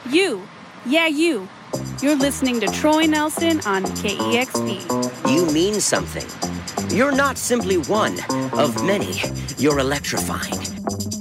You. Yeah, you. You're listening to Troy Nelson on KEXP. You mean something. You're not simply one of many. You're electrifying.